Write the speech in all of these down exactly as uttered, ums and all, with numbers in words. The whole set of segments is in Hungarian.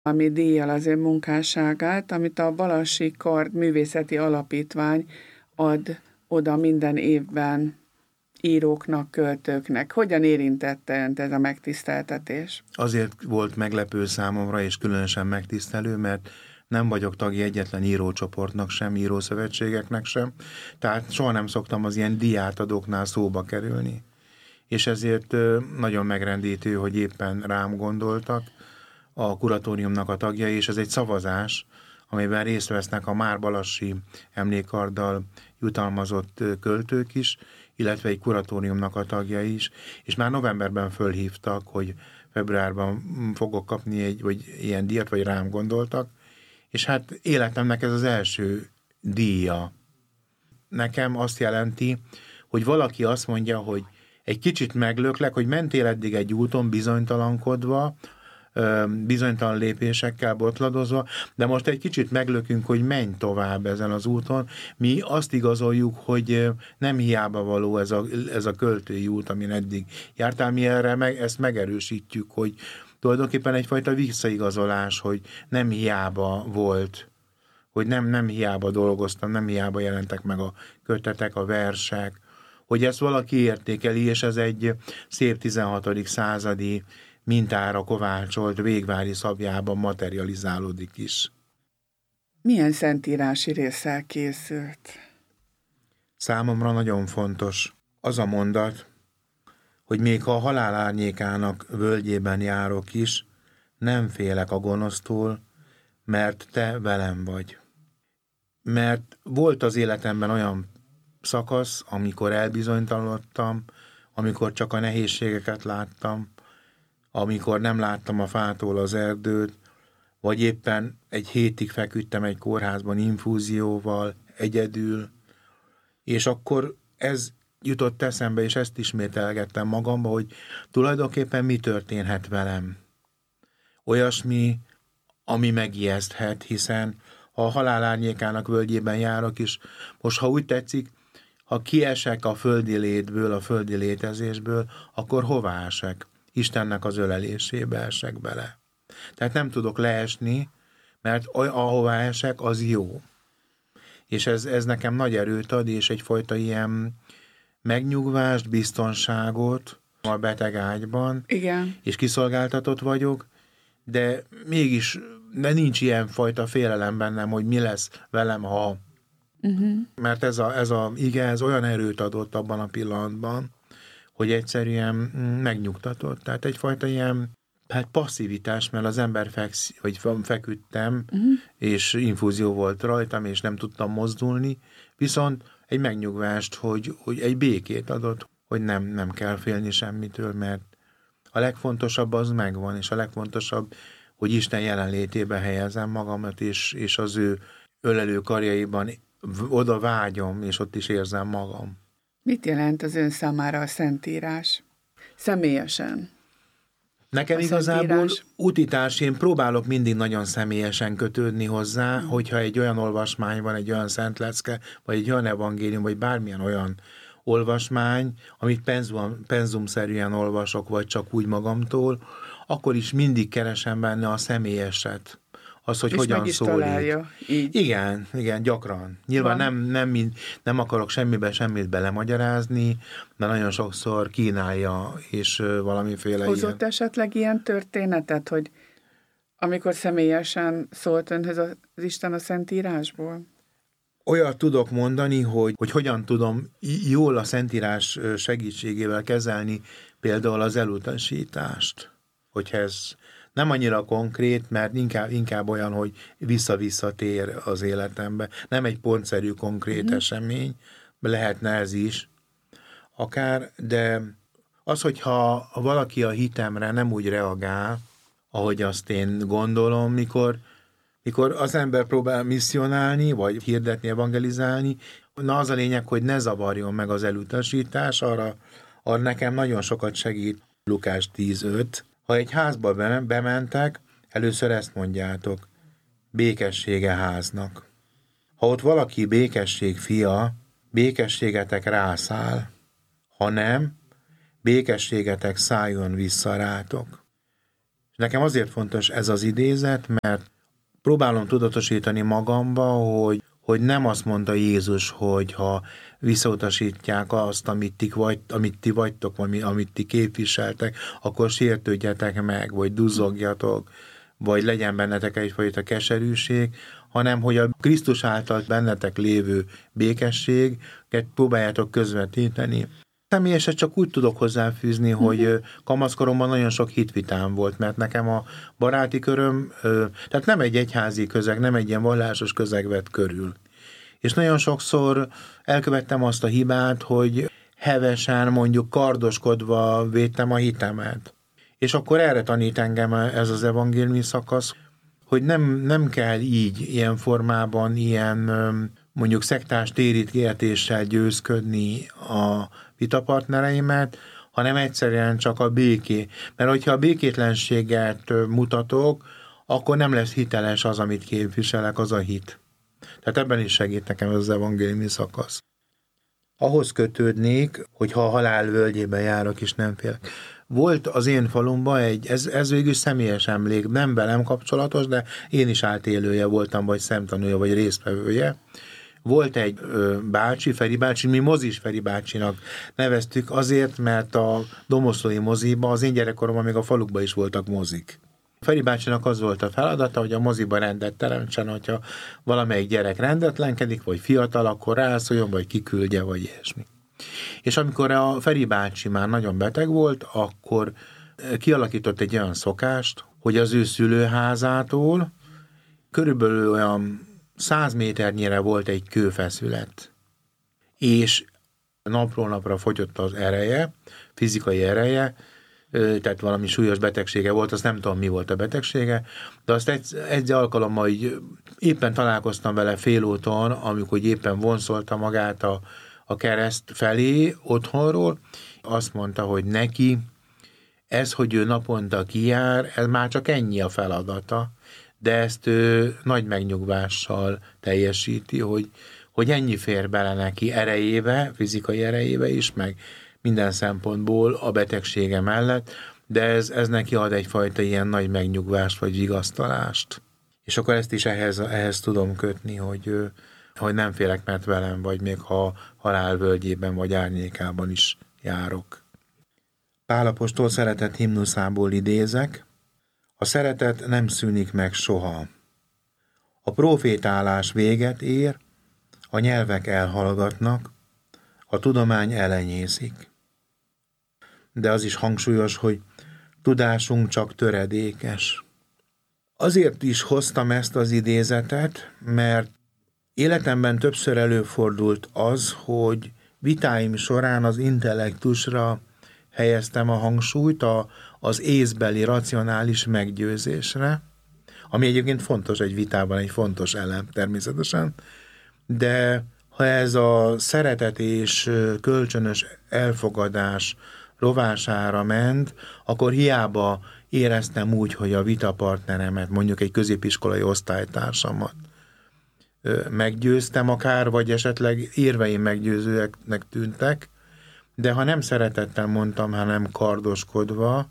ami díjjal az ön munkásságát, amit a Balassi Kard Művészeti Alapítvány ad oda minden évben íróknak, költőknek. Hogyan érintette önt ez a megtiszteltetés? Azért volt meglepő számomra, és különösen megtisztelő, mert nem vagyok tagja egyetlen írócsoportnak sem, írószövetségeknek sem, tehát soha nem szoktam az ilyen díjátadóknál szóba kerülni. És ezért nagyon megrendítő, hogy éppen rám gondoltak a kuratóriumnak a tagjai, és ez egy szavazás, amiben részt vesznek a Már Balassi emlékkarddal jutalmazott költők is, illetve egy kuratóriumnak a tagjai is, és már novemberben fölhívtak, hogy februárban fogok kapni egy vagy ilyen díjat, vagy rám gondoltak, és hát életemnek ez az első díja. Nekem azt jelenti, hogy valaki azt mondja, hogy egy kicsit meglöklek, hogy mentél eddig egy úton bizonytalankodva, bizonytalan lépésekkel botladozva, de most egy kicsit meglökünk, hogy menj tovább ezen az úton. Mi azt igazoljuk, hogy nem hiába való ez a, ez a költői út, amin eddig jártál, mi erre meg, ezt megerősítjük, hogy tulajdonképpen egyfajta visszaigazolás, hogy nem hiába volt, hogy nem, nem hiába dolgoztam, nem hiába jelentek meg a kötetek, a versek, hogy ezt valaki értékeli, és ez egy szép tizenhatodik századi mintára kovácsolt végvári szabjában materializálódik is. Milyen szentírási résszel készült? Számomra nagyon fontos az a mondat, hogy még ha a halál árnyékának völgyében járok is, nem félek a gonosztól, mert te velem vagy. Mert volt az életemben olyan szakasz, amikor elbizonytalanodtam, amikor csak a nehézségeket láttam, amikor nem láttam a fától az erdőt, vagy éppen egy hétig feküdtem egy kórházban infúzióval, egyedül, és akkor ez jutott eszembe, és ezt ismételgettem magamba, hogy tulajdonképpen mi történhet velem. Olyasmi, ami megijeszthet, hiszen ha a halál árnyékának völgyében járok is, most ha úgy tetszik, ha kiesek a földi létből, a földi létezésből, akkor hová esek? Istennek az ölelésébe esek bele. Tehát nem tudok leesni, mert ahová esek, az jó. És ez, ez nekem nagy erőt ad, és egyfajta ilyen megnyugvást, biztonságot a beteg ágyban, igen, és kiszolgáltatott vagyok, de mégis de nincs ilyen fajta félelem bennem, hogy mi lesz velem, ha... Uh-huh. Mert ez a, ez a igen, ez olyan erőt adott abban a pillanatban, hogy egyszerűen megnyugtatott. Tehát egyfajta ilyen hát passzivitás, mert az ember feksz, vagy feküdtem, uh-huh. és infúzió volt rajtam, és nem tudtam mozdulni, viszont egy megnyugvást, hogy, hogy egy békét adott, hogy nem, nem kell félni semmitől, mert a legfontosabb az megvan, és a legfontosabb, hogy Isten jelenlétébe helyezem magamat, és, és az ő ölelő karjaiban oda vágyom, és ott is érzem magam. Mit jelent az ön számára a Szentírás? Személyesen. Nekem a igazából Szentírás... utitárs, én próbálok mindig nagyon személyesen kötődni hozzá, hmm. hogyha egy olyan olvasmány van, egy olyan szentlecke, vagy egy olyan evangélium, vagy bármilyen olyan olvasmány, amit penzum, penzumszerűen olvasok, vagy csak úgy magamtól, akkor is mindig keresem benne a személyeset. Az, hogy és hogyan szólít. Igen, igen, gyakran. Nyilván nem, nem, mind, nem akarok semmibe semmit belemagyarázni, de nagyon sokszor kínálja, és valamiféle hozott ilyen... esetleg ilyen történetet, hogy amikor személyesen szólt önhöz az Isten a Szentírásból? Olyat tudok mondani, hogy, hogy hogyan tudom jól a Szentírás segítségével kezelni például az elutasítást. Hogyha ez nem annyira konkrét, mert inkább, inkább olyan, hogy vissza-vissza tér az életembe. Nem egy pontszerű, konkrét mm-hmm. esemény, lehetne ez is akár, de az, hogyha valaki a hitemre nem úgy reagál, ahogy azt én gondolom, mikor, mikor az ember próbál misszionálni, vagy hirdetni, evangelizálni, na az a lényeg, hogy ne zavarjon meg az elutasítás, arra, arra nekem nagyon sokat segít Lukás tíz öt. Ha egy házba bementek, először ezt mondjátok, békessége háznak. Ha ott valaki békesség fia, békességetek rászáll. Ha nem, békességetek szálljon vissza rátok. És Nekem azért fontos ez az idézet, mert próbálom tudatosítani magamba, hogy, hogy nem azt mondta Jézus, hogy ha visszautasítják azt, amit ti, vagy, amit ti vagytok, vagy amit ti képviseltek, akkor sértődjetek meg, vagy duzzogjatok, vagy legyen bennetek egyfajta keserűség, hanem hogy a Krisztus által bennetek lévő békességet próbáljátok közvetíteni. Személyesen csak úgy tudok hozzáfűzni, uh-huh. hogy kamaszkoromban nagyon sok hitvitám volt, mert nekem a baráti köröm, tehát nem egy egyházi közeg, nem egy ilyen vallásos közeg vett körül. És nagyon sokszor elkövettem azt a hibát, hogy hevesen, mondjuk kardoskodva védtem a hitemet. És akkor erre tanít engem ez az evangéliumi szakasz, hogy nem, nem kell így, ilyen formában, ilyen mondjuk szektás térítgetéssel győzködni a vitapartnereimet, hanem egyszerűen csak a béké. Mert hogyha a békétlenséget mutatok, akkor nem lesz hiteles az, amit képviselek, az a hit. Tehát ebben is segít nekem az evangéliumi szakasz. Ahhoz kötődnék, hogy ha a halál völgyében járok, és nem félek. Volt az én falumban egy, ez, ez végül személyes emlék, nem velem kapcsolatos, de én is átélője voltam, vagy szemtanúja, vagy résztvevője. Volt egy ö, bácsi, Feri bácsi, mi Mozis Feri bácsinak neveztük azért, mert a domoszlói moziba, az én gyerekkoromban még a falukban is voltak mozik. Feri bácsinak az volt a feladata, hogy a moziba rendet teremtsen, hogyha valamelyik gyerek rendetlenkedik, vagy fiatal, akkor rászóljon, vagy kiküldje, vagy ilyesmi. És amikor a Feri bácsi már nagyon beteg volt, akkor kialakított egy olyan szokást, hogy az ő szülőházától körülbelül olyan száz méternyire volt egy kőfeszület. És napról napra fogyott az ereje, fizikai ereje, tehát valami súlyos betegsége volt, azt nem tudom, mi volt a betegsége, de azt egy, egy alkalommal így éppen találkoztam vele félúton, amikor éppen vonszolta magát a, a kereszt felé otthonról, azt mondta, hogy neki ez, hogy ő naponta kijár, ez már csak ennyi a feladata, de ezt ő nagy megnyugvással teljesíti, hogy, hogy ennyi fér bele neki erejébe, fizikai erejébe is, meg minden szempontból a betegsége mellett, de ez, ez neki ad egyfajta ilyen nagy megnyugvást, vagy vigasztalást. És akkor ezt is ehhez, ehhez tudom kötni, hogy, hogy nem félek, mert velem vagy, még ha halálvölgyében vagy árnyékában is járok. Pál apostol szeretett himnuszából idézek: a szeretet nem szűnik meg soha. A profétálás véget ér, a nyelvek elhallgatnak, a tudomány elenyészik. De az is hangsúlyos, hogy tudásunk csak töredékes. Azért is hoztam ezt az idézetet, mert életemben többször előfordult az, hogy vitáim során az intellektusra helyeztem a hangsúlyt, a, az észbeli, racionális meggyőzésre, ami egyébként fontos egy vitában, egy fontos elem természetesen, de ha ez a szeretet és kölcsönös elfogadás rovására ment, akkor hiába éreztem úgy, hogy a vitapartneremet, mondjuk egy középiskolai osztálytársamat meggyőztem akár, vagy esetleg érveim meggyőzőeknek tűntek, de ha nem szeretettel mondtam, hanem kardoskodva,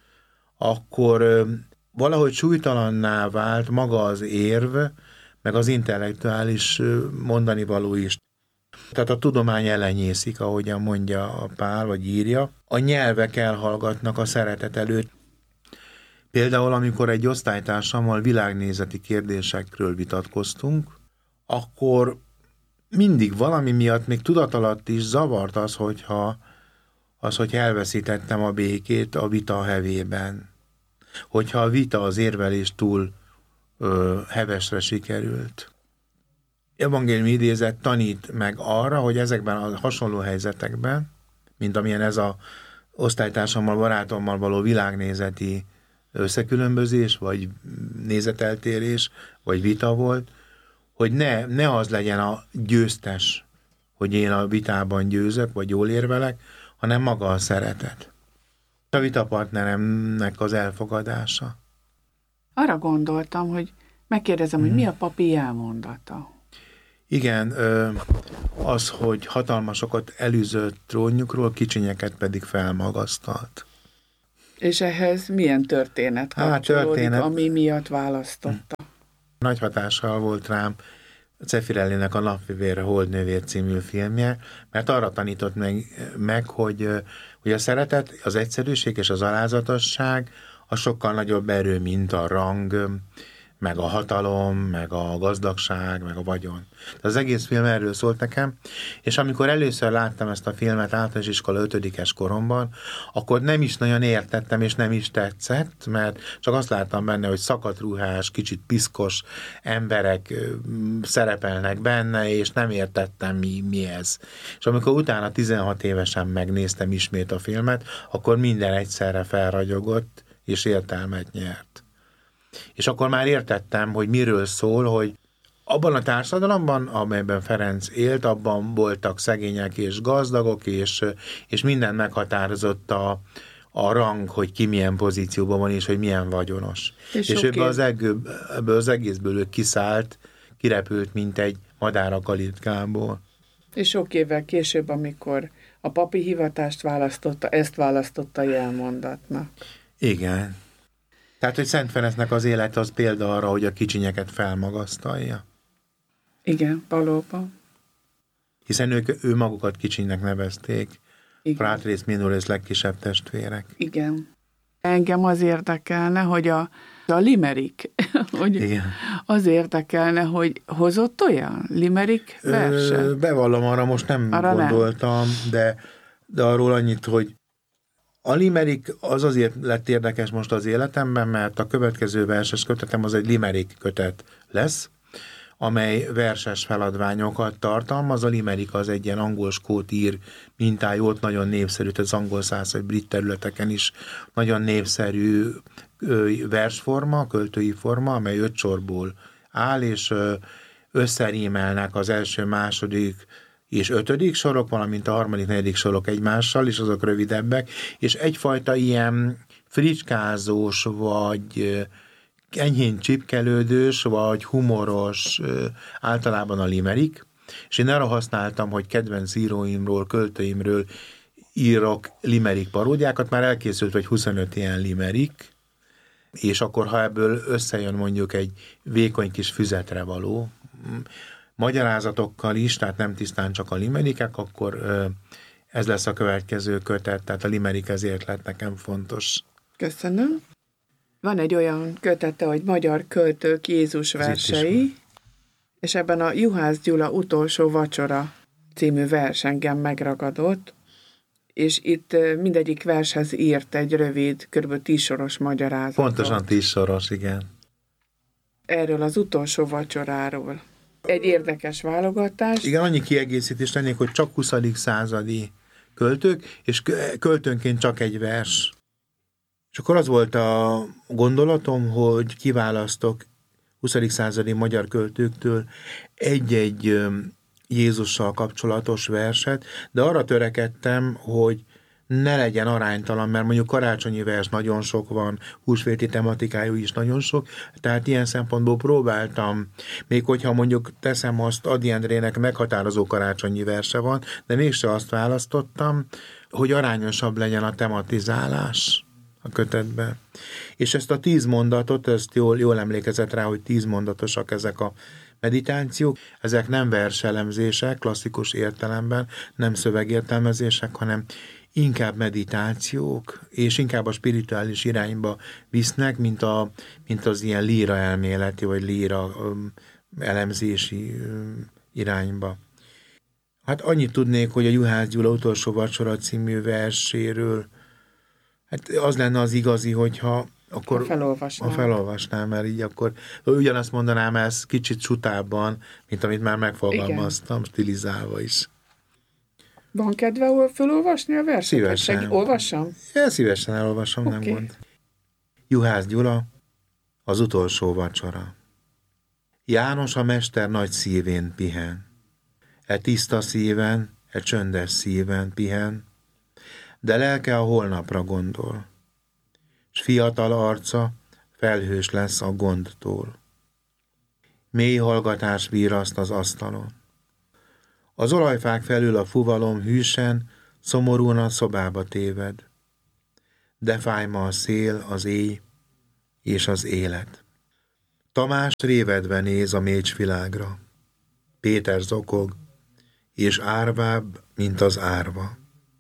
akkor valahogy súlytalanná vált maga az érv, meg az intellektuális mondani való is. Tehát a tudomány elenyészik, ahogyan mondja a Pál, vagy írja. A nyelvek elhallgatnak a szeretet előtt. Például, amikor egy osztálytársammal világnézeti kérdésekről vitatkoztunk, akkor mindig valami miatt, még tudatalatt is zavart az, hogyha, az, hogy elveszítettem a békét a vita hevében. Hogyha a vita, az érvelés túl ö, hevesre sikerült. Evangéliumi idézet tanít meg arra, hogy ezekben a hasonló helyzetekben, mint amilyen ez a osztálytársammal, barátommal való világnézeti összekülönbözés, vagy nézeteltérés, vagy vita volt, hogy ne, ne az legyen a győztes, hogy én a vitában győzök, vagy jól érvelek, hanem maga a szeretet. A vitapartneremnek az elfogadása. Arra gondoltam, hogy megkérdezem, hmm. hogy mi a papi jelmondata. Igen, az, hogy hatalmasokat elűzött trónjukról, kicsinyeket pedig felmagasztalt. És ehhez milyen történet kapcsolódik, hát, történet... ami miatt választotta? Nagy hatással volt rám Zeffirellinek a Napvivére Holdnővér című filmje, mert arra tanított meg, meg hogy, hogy a szeretet, az egyszerűség és az alázatosság a sokkal nagyobb erő, mint a rang, meg a hatalom, meg a gazdagság, meg a vagyon. De az egész film erről szólt nekem, és amikor először láttam ezt a filmet általános iskola ötödikes koromban, akkor nem is nagyon értettem, és nem is tetszett, mert csak azt láttam benne, hogy szakadruhás, kicsit piszkos emberek szerepelnek benne, és nem értettem, mi, mi ez. És amikor utána tizenhat évesen megnéztem ismét a filmet, akkor minden egyszerre felragyogott, és értelmet nyert. És akkor már értettem, hogy miről szól, hogy abban a társadalomban, amelyben Ferenc élt, abban voltak szegények és gazdagok, és, és minden meghatározott a, a rang, hogy ki milyen pozícióban van, és hogy milyen vagyonos. És, és ebből az, ebből az egészből ő kiszállt, kirepült, mint egy madár a kalitkából. És sok évvel később, amikor a papi hivatást választotta, ezt választotta jelmondatnak. Igen. Tehát, hogy Szent Ferencnek az élet az példa arra, hogy a kicsinyeket felmagasztalja. Igen, valóban. Hiszen ők ő magukat kicsinynek nevezték. Fratres minoris legkisebb testvérek. Igen. Engem az érdekelne, hogy a, a limerick, hogy igen. Az érdekelne, hogy hozott olyan limerick verset? Ö, bevallom, arra most nem arra gondoltam, nem. De, de arról annyit, hogy a limerick az azért lett érdekes most az életemben, mert a következő verses kötetem az egy limerick kötet lesz, amely verses feladványokat tartalmaz. A limerick az egy ilyen angol-skót ír mintájú, ott nagyon népszerű, tehát az angol száz vagy brit területeken is nagyon népszerű versforma, költői forma, amely öt sorból áll, és összerímelnek az első, második és ötödik sorok, valamint a harmadik, negyedik sorok egymással, és azok rövidebbek, és egyfajta ilyen fricskázós, vagy enyhén csipkelődős, vagy humoros, általában a limerick, és én arra használtam, hogy kedvenc íróimról, költőimről írok limerick paródiákat, már elkészült, vagy huszonöt ilyen limerick, és akkor, ha ebből összejön mondjuk egy vékony kis füzetre való, magyarázatokkal is, tehát nem tisztán csak a limerickek, akkor ez lesz a következő kötet, tehát a limerick ezért lett nekem fontos. Köszönöm. Van egy olyan kötete, hogy magyar költők Jézus versei, és ebben a Juhász Gyula Utolsó vacsora című vers engem megragadott, és itt mindegyik vershez írt egy rövid, kb. tíz soros magyarázatot. Pontosan tíz soros, igen. Erről az utolsó vacsoráról. Egy érdekes válogatás. Igen, annyi kiegészítést tennék, hogy csak huszadik századi költők, és költőnként csak egy vers. És akkor az volt a gondolatom, hogy kiválasztok huszadik századi magyar költőktől egy-egy Jézussal kapcsolatos verset, de arra törekedtem, hogy ne legyen aránytalan, mert mondjuk karácsonyi vers nagyon sok van, húsvéti tematikájú is nagyon sok, tehát ilyen szempontból próbáltam, még hogyha mondjuk teszem azt, Ady Endrének meghatározó karácsonyi verse van, de mégse azt választottam, hogy arányosabb legyen a tematizálás a kötetben. És ezt a tíz mondatot, ezt jól, jól emlékezett rá, hogy tíz mondatosak ezek a meditációk, ezek nem verselemzések, klasszikus értelemben, nem szövegértelmezések, hanem inkább meditációk, és inkább a spirituális irányba visznek, mint, a, mint az ilyen líra elméleti, vagy líra um, elemzési um, irányba. Hát annyit tudnék, hogy a Juhász Gyula Utolsó vacsora című verséről, hát az lenne az igazi, hogyha akkor a felolvasnám. A felolvasnám, mert így akkor ugyanazt mondanám ezt kicsit sutábban, mint amit már megfogalmaztam, igen, stilizálva is. Van kedve felolvasni a verset? Szívesen. Seg- olvassam? Ja, szívesen elolvasom, okay. Nem gond. Juhász Gyula, az utolsó vacsora. János a mester nagy szívén pihen. E tiszta szíven, e csöndes szíven pihen, de lelke a holnapra gondol, s fiatal arca felhős lesz a gondtól. Mély hallgatás viraszt az asztalon. Az olajfák felül a fuvalom hűsen, szomorúan a szobába téved. de fáj ma a szél, az éj és az élet. Tamás révedve néz a mécsvilágra. Péter zokog, és árvább, mint az árva.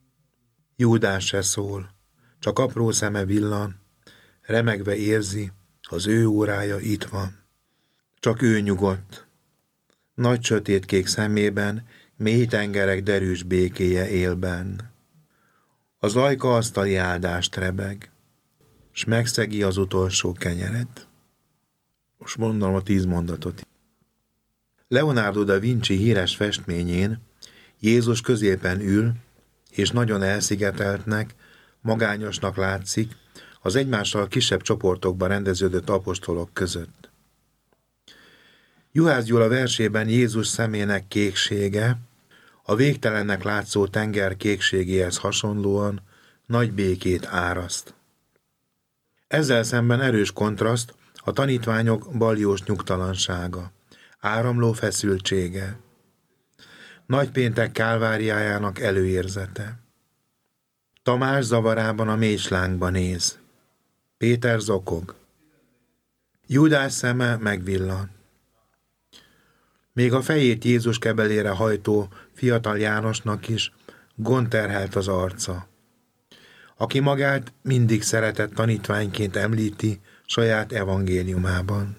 Júdás se szól, csak apró szeme villan, remegve érzi, az ő órája itt van. Csak ő nyugodt. Nagy sötétkék szemében mély tengerek derűs békéje él benn. Az ajka asztali áldást rebeg, s megszegi az utolsó kenyeret. Most mondom a tíz mondatot. Leonardo da Vinci híres festményén Jézus középen ül, és nagyon elszigeteltnek, magányosnak látszik az egymással kisebb csoportokban rendeződött apostolok között. Juhász Gyula versében Jézus szemének kéksége a végtelennek látszó tenger kékségéhez hasonlóan nagy békét áraszt. Ezzel szemben erős kontraszt a tanítványok baljós nyugtalansága, áramló feszültsége, Nagypéntek kálváriájának előérzete. Tamás zavarában a mécslángba néz. Péter zokog. Júdás szeme megvillan. Még a fejét Jézus kebelére hajtó fiatal Jánosnak is gond terhelt az arca, aki magát mindig szeretett tanítványként említi saját evangéliumában.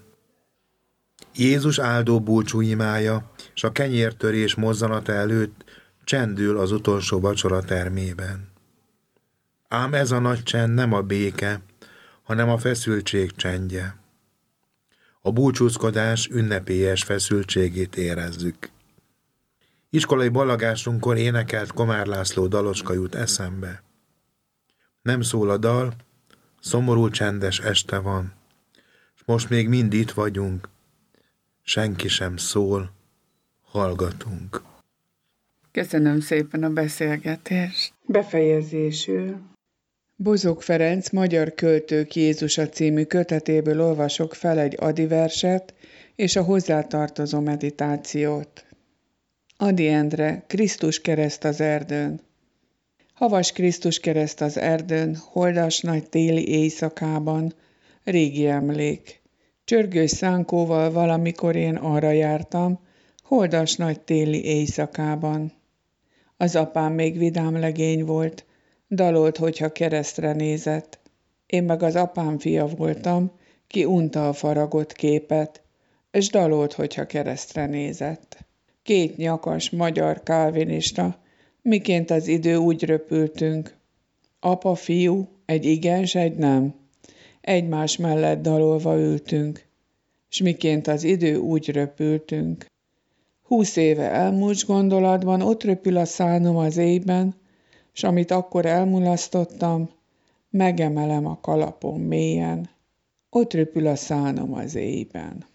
Jézus áldó búcsú imája és a kenyértörés mozzanata előtt csendül az utolsó vacsora termében. Ám ez a nagy csend nem a béke, hanem a feszültség csendje. A búcsúzkodás ünnepélyes feszültségét érezzük. Iskolai ballagásunkkor énekelt Komár László dalocska jut eszembe. Nem szól a dal, szomorú csendes este van, és most még mind itt vagyunk, senki sem szól, hallgatunk. Köszönöm szépen a beszélgetést. Befejezésül. Bozók Ferenc Magyar költők Jézusa című kötetéből olvasok fel egy Ady verset és a hozzátartozó meditációt. Ady Endre, Krisztus kereszt az erdőn. Havas Krisztus kereszt az erdőn, holdas nagy téli éjszakában, régi emlék. Csörgős szánkóval valamikor én arra jártam, holdas nagy téli éjszakában. Az apám még vidám legény volt, dalolt, hogyha keresztre nézett. Én meg az apám fia voltam, ki unta a faragott képet, és dalolt, hogyha keresztre nézett. Két nyakas magyar kálvinista, miként az idő úgy röpültünk. Apa, fiú, egy igen, s egy nem. Egymás mellett dalolva ültünk, s miként az idő úgy röpültünk. Húsz éve elmúlt gondolatban ott röpül a szálnom az éjben, s amit akkor elmulasztottam, megemelem a kalapom mélyen, ott röpül a szálnom az éjben.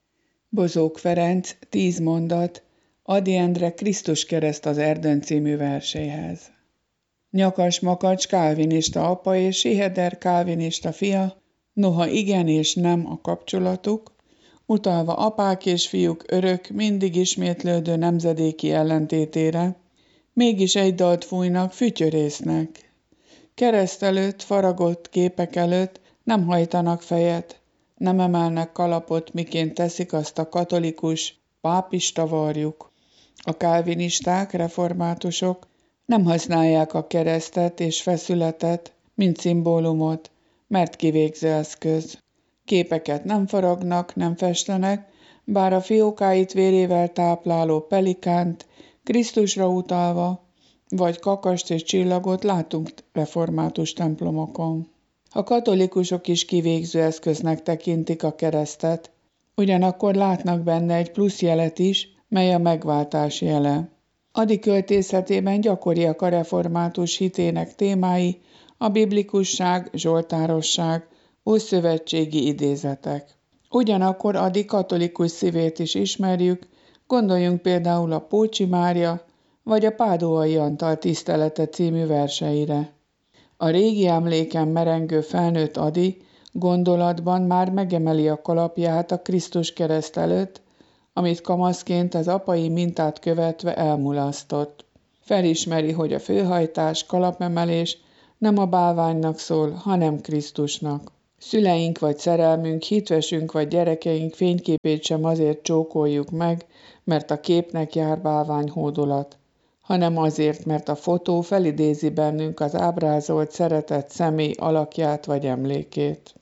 Bozók Ferenc, tíz mondat, Ady Endre Krisztus kereszt az erdőn című verséhez. Nyakas makacs kálvinista apa és Siheder kálvinista fia, noha igen és nem a kapcsolatuk, utalva apák és fiúk örök, mindig ismétlődő nemzedéki ellentétére, mégis egy dalt fújnak, fütyörésznek. Kereszt előtt, faragott képek előtt nem hajtanak fejet, nem emelnek kalapot, miként teszik azt a katolikus, pápista varjuk. A kálvinisták, reformátusok nem használják a keresztet és feszületet, mint szimbólumot, mert kivégző eszköz. Képeket nem faragnak, nem festenek, bár a fiókáit vérével tápláló pelikánt Krisztusra utalva, vagy kakast és csillagot látunk református templomokon. A katolikusok is kivégző eszköznek tekintik a keresztet, ugyanakkor látnak benne egy plusz jelet is, mely a megváltás jele. Ady költészetében gyakoriak a református hitének témái, a biblikusság, zsoltárosság, ószövetségi idézetek. Ugyanakkor Ady katolikus szívét is ismerjük, gondoljunk például a Pócsi Mária vagy a Pádóai Antal tisztelete című verseire. A régi emléken merengő felnőtt Ady gondolatban már megemeli a kalapját a Krisztus kereszt előtt, amit kamaszként az apai mintát követve elmulasztott. Felismeri, hogy a főhajtás, kalapemelés Nem a bálványnak szól, hanem Krisztusnak. Szüleink vagy szerelmünk, hitvesünk vagy gyerekeink fényképét sem azért csókoljuk meg, mert a képnek jár bálványhódolat, hanem azért, mert a fotó felidézi bennünk az ábrázolt szeretett személy alakját vagy emlékét.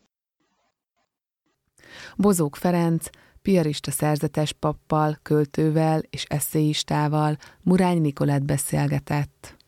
Bozók Ferenc, piarista szerzetes pappal, költővel és esszéistával Murány Nikolett beszélgetett.